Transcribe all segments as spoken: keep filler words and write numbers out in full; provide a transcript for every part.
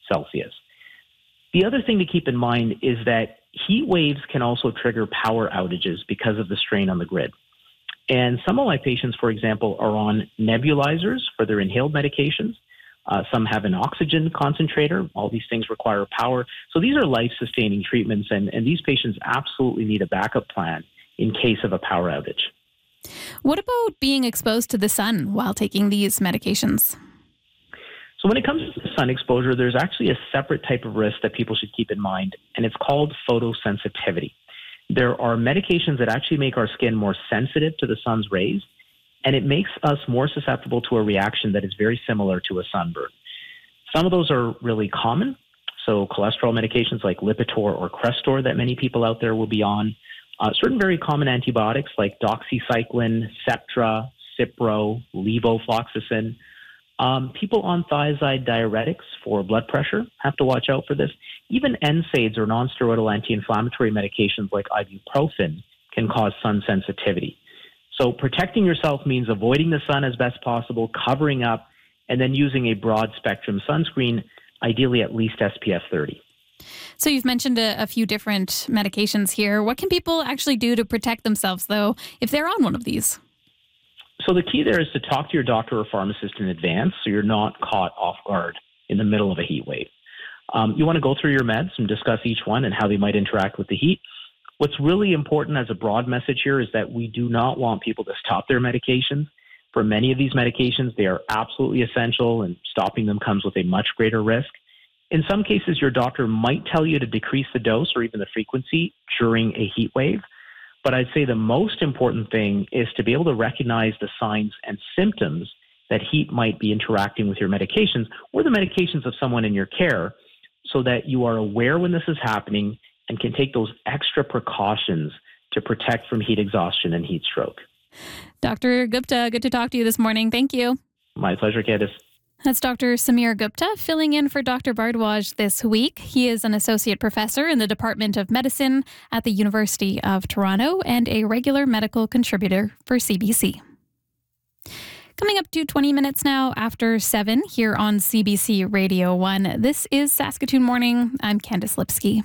Celsius. The other thing to keep in mind is that heat waves can also trigger power outages because of the strain on the grid. And some of my patients, for example, are on nebulizers for their inhaled medications. Uh, some have an oxygen concentrator. All these things require power. So these are life-sustaining treatments, and, and these patients absolutely need a backup plan in case of a power outage. What about being exposed to the sun while taking these medications? So when it comes to sun exposure, there's actually a separate type of risk that people should keep in mind, and it's called photosensitivity. There are medications that actually make our skin more sensitive to the sun's rays, and it makes us more susceptible to a reaction that is very similar to a sunburn. Some of those are really common. So cholesterol medications like Lipitor or Crestor that many people out there will be on. Uh, certain very common antibiotics like doxycycline, Septra, Cipro, levofloxacin. Um, people on thiazide diuretics for blood pressure have to watch out for this. Even N SAIDs or nonsteroidal anti-inflammatory medications like ibuprofen can cause sun sensitivity. So protecting yourself means avoiding the sun as best possible, covering up, and then using a broad spectrum sunscreen, ideally at least S P F thirty. So you've mentioned a, a few different medications here. What can people actually do to protect themselves, though, if they're on one of these? So the key there is to talk to your doctor or pharmacist in advance so you're not caught off guard in the middle of a heat wave. Um, you want to go through your meds and discuss each one and how they might interact with the heat. What's really important as a broad message here is that we do not want people to stop their medications. For many of these medications, they are absolutely essential, and stopping them comes with a much greater risk. In some cases, your doctor might tell you to decrease the dose or even the frequency during a heat wave. But I'd say the most important thing is to be able to recognize the signs and symptoms that heat might be interacting with your medications or the medications of someone in your care, so that you are aware when this is happening and can take those extra precautions to protect from heat exhaustion and heat stroke. Doctor Gupta, good to talk to you this morning. Thank you. My pleasure, Candice. That's Doctor Samir Gupta filling in for Doctor Bhardwaj this week. He is an associate professor in the Department of Medicine at the University of Toronto and a regular medical contributor for C B C. Coming up to twenty minutes now after seven here on C B C Radio one. This is Saskatoon Morning. I'm Candice Lipsky.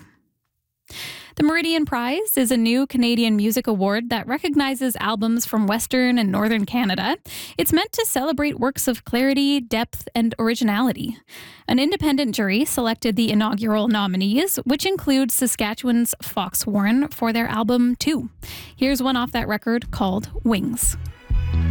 The Meridian Prize is a new Canadian music award that recognizes albums from Western and Northern Canada. It's meant to celebrate works of clarity, depth, and originality. An independent jury selected the inaugural nominees, which includes Saskatchewan's Foxwarren for their album Two. Here's one off that record called Wings.